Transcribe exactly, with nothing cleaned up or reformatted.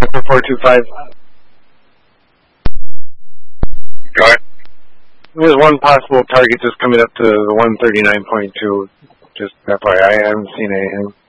four two five. Go ahead. There's one possible target just coming up to the one thirty-nine point two. Just F Y I, I haven't seen anything.